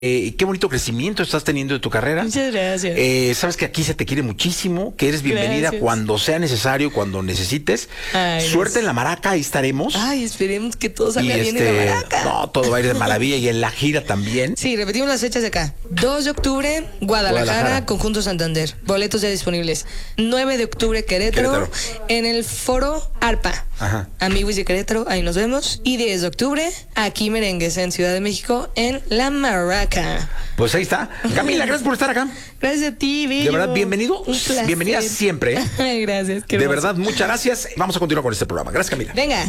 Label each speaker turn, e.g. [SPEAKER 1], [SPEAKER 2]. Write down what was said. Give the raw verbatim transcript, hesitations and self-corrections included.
[SPEAKER 1] Eh, qué bonito crecimiento estás teniendo de tu carrera.
[SPEAKER 2] Muchas gracias.
[SPEAKER 1] Eh, sabes que aquí se te quiere muchísimo, que eres bienvenida
[SPEAKER 2] Gracias.
[SPEAKER 1] cuando sea necesario, cuando necesites.
[SPEAKER 2] Ay,
[SPEAKER 1] Suerte
[SPEAKER 2] Dios.
[SPEAKER 1] en la maraca, ahí estaremos.
[SPEAKER 2] Ay, esperemos que todo salga
[SPEAKER 1] y
[SPEAKER 2] bien en la maraca.
[SPEAKER 1] no, todo va a ir de maravilla y en la gira también.
[SPEAKER 2] Sí, repetimos las fechas de acá. dos de octubre, Guadalajara,
[SPEAKER 1] Guadalajara.
[SPEAKER 2] Conjunto Santander. Boletos ya disponibles. nueve de octubre, Querétaro,
[SPEAKER 1] Querétaro.
[SPEAKER 2] en el foro ARPA.
[SPEAKER 1] Ajá.
[SPEAKER 2] Amigos de Querétaro, ahí nos vemos. Y diez de octubre, aquí Merengues, en Ciudad de México, en La Maraca.
[SPEAKER 1] Pues ahí está. Camila, gracias por estar acá.
[SPEAKER 2] Gracias a ti, Bello.
[SPEAKER 1] De verdad, bienvenido.
[SPEAKER 2] Un placer.
[SPEAKER 1] Bienvenida siempre. ¿eh?
[SPEAKER 2] Ay, gracias. Qué
[SPEAKER 1] De
[SPEAKER 2] hermoso.
[SPEAKER 1] verdad, muchas gracias. Vamos a continuar con este programa. Gracias, Camila.
[SPEAKER 2] Venga.